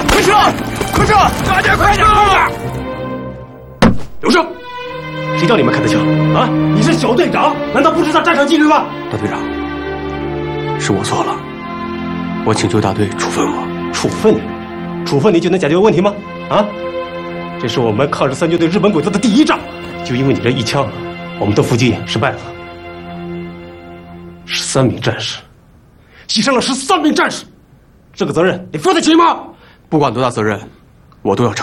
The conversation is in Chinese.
快撤！快撤！大家快点！ 刘胜，谁叫你们开的枪啊？你是小队长，难道不知道战场纪律吗？ 大队长，是我错了，我请求大队处分我。 处分你？处分你就能解决问题吗？啊？这是我们抗日三军对日本鬼子的第一仗，就因为你这一枪，我们的伏击失败了，13名战士，牺牲了13名战士，这个责任你负得起吗？ 不管多大责任，我都要承担。